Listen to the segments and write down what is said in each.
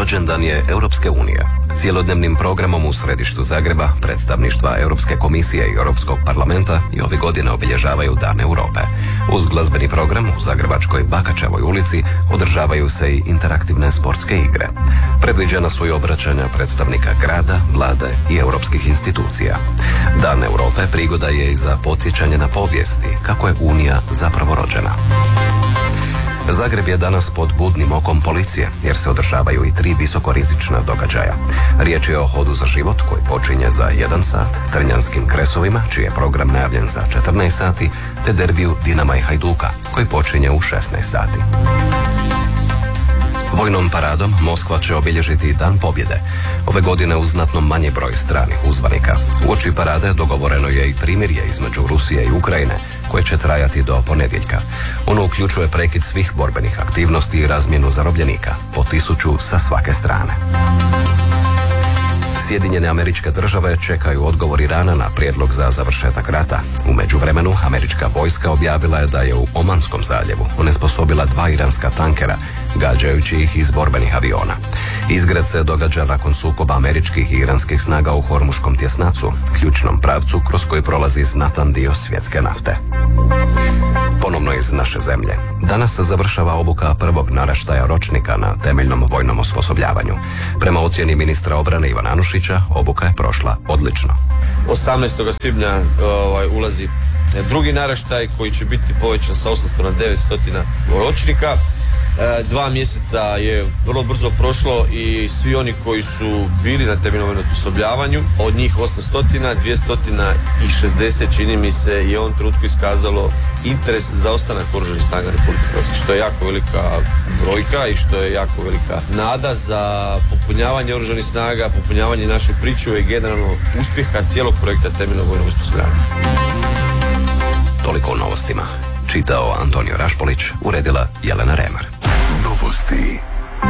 Rođendan je Europske unije. Cijelodnevnim programom u središtu Zagreba predstavništva Europske komisije i Europskog parlamenta i ove godine obilježavaju Dan Europe. Uz glazbeni program u zagrebačkoj Bakačevoj ulici održavaju se i interaktivne sportske igre. Predviđena su i obraćanja predstavnika grada, vlade i europskih institucija. Dan Europe prigoda je i za podsjećanje na povijesti kako je Unija zapravo rođena. Zagreb je danas pod budnim okom policije jer se održavaju i 3 visokorizična događaja. Riječ je o Hodu za život koji počinje za 1 sat, Trnjanskim kresovima čiji je program najavljen za 14 sati, te derbiju Dinama i Hajduka koji počinje u 16 sati. Vojnom paradom Moskva će obilježiti Dan pobjede. Ove godine uz znatno manji broj stranih uzvanika. Uoči parade dogovoreno je i primirje između Rusije i Ukrajine koje će trajati do ponedjeljka. Ono uključuje prekid svih borbenih aktivnosti i razmjenu zarobljenika, po 1000 sa svake strane. Sjedinjene Američke Države čekaju odgovor Irana na prijedlog za završetak rata. U međuvremenu, američka vojska objavila je da je u Omanskom zaljevu onesposobila 2 iranska tankera, gađajući ih iz borbenih aviona. Izgred se događa nakon sukoba američkih i iranskih snaga u Hormuškom tjesnacu, ključnom pravcu kroz koji prolazi znatan dio svjetske nafte. Ponovno iz naše zemlje. Danas se završava obuka prvog naraštaja ročnika na temeljnom vojnom osposobljavanju. Prema ocjeni ministra obrane Ivana Anušića, obuka je prošla odlično. 18. svibnja ulazi drugi naraštaj koji će biti povećan sa 800 na 900 ročnika. 2 mjeseca je vrlo brzo prošlo i svi oni koji su bili na temeljnom vojnom osposobljavanju, od njih 800, 260 čini mi se je u ovom trenutku iskazalo interes za ostanak Oružanih snaga Republike Hrvatske, što je jako velika brojka i što je jako velika nada za popunjavanje Oružanih snaga, popunjavanje naše pričuve i generalno uspjeha cijelog projekta temeljnog vojnog osposobljavanja. Toliko o novostima. Čitao Antonio Rašpolić, uredila Jelena Remar. Novosti.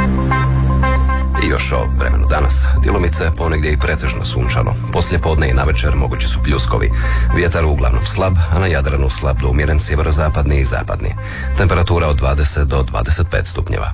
I još o vremenu danas. Djelomice ponegdje i pretežno sunčano. Poslijepodne i navečer mogući su pljuskovi. Vjetar uglavnom slab, a na Jadranu slab do umjeren sjeverozapadni i zapadni. Temperatura od 20 do 25 stupnjeva.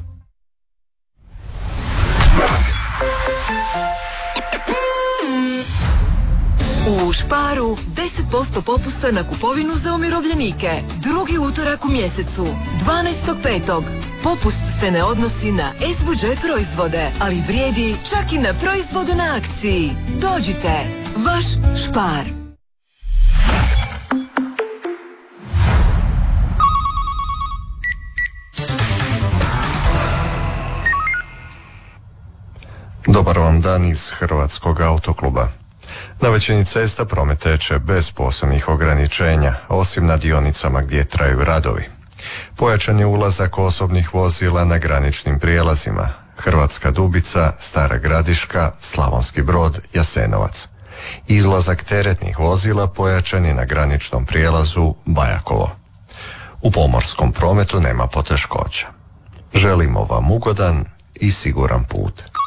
U Sparu 10% popusta na kupovinu za umirovljenike. Drugi utorak u mjesecu, 12.5. Popust se ne odnosi na SVJ proizvode, ali vrijedi čak i na proizvode na akciji. Dođite, vaš Spar. Dobar vam dan iz Hrvatskog autokluba. Na većini cesta promet teče bez posebnih ograničenja, osim na dionicama gdje traju radovi. Pojačan je ulazak osobnih vozila na graničnim prijelazima Hrvatska Dubica, Stara Gradiška, Slavonski Brod, Jasenovac. Izlazak teretnih vozila pojačan je na graničnom prijelazu Bajakovo. U pomorskom prometu nema poteškoća. Želimo vam ugodan i siguran put.